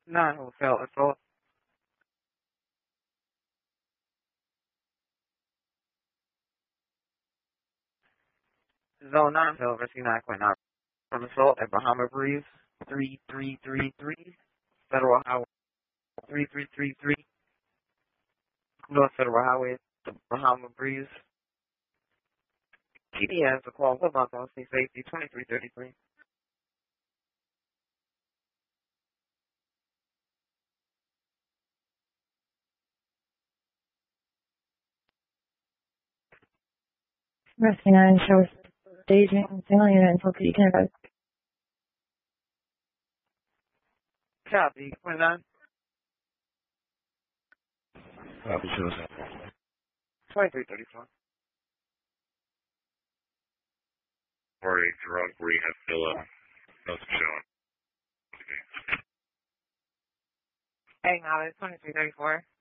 Non-hotel assault. Zone 9, Hotel Rescue 9.9. From assault at Bahama Breeze 3333, Federal Highway 3333, North Federal Highway to Bahama Breeze. PD has a call for Buffalo State Safety 2333. Rescue 9 shows staging single unit until PD can advise. Copy, 29. Copy, Susan. 2334. For a drug rehab fill-up. Nothing showing. Hey, now it's 2334.